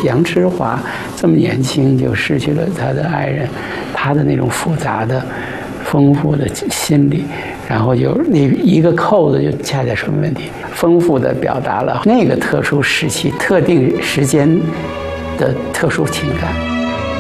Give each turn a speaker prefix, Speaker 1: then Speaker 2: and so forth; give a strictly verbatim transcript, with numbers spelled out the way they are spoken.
Speaker 1: 杨之华这么年轻就失去了他的爱人，他的那种复杂的、丰富的心理，然后就那一个扣子就恰恰什么问题，丰富地表达了那个特殊时期、特定时间的特殊情感。